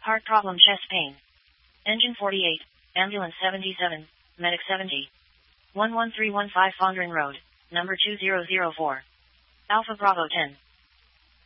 Heart problem, chest pain. Engine 48, ambulance 77, medic 70. 11315 Fondren Road, number 2004. Alpha Bravo 10.